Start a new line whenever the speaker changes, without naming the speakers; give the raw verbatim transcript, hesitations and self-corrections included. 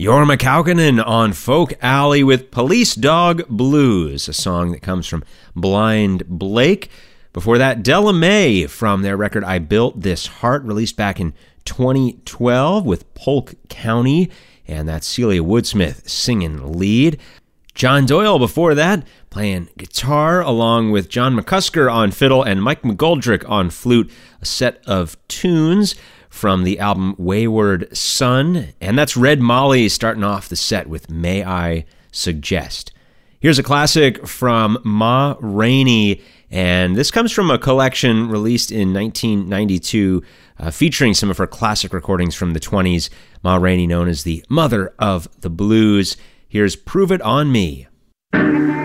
Jorma Kaukonen on Folk Alley with Police Dog Blues, a song that comes from Blind Blake. Before that, Della Mae from their record I Built This Heart, released back in twenty twelve with Polk County, and that's Celia Woodsmith singing lead. John Doyle before that, playing guitar along with John McCusker on fiddle and Mike McGoldrick on flute, a set of tunes from the album Wayward Son, and that's Red Molly starting off the set with May I Suggest. Here's a classic from Ma Rainey, and this comes from a collection released in nineteen ninety-two uh, featuring some of her classic recordings from the twenties. Ma Rainey, known as the Mother of the Blues. Here's Prove It On Me.